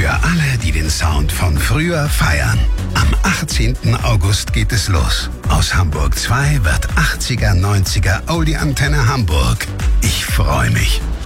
Für alle, die den Sound von früher feiern. Am 18. August geht es los. Aus Hamburg 2 wird 80er, 90er Oldie Antenne Hamburg. Ich freue mich.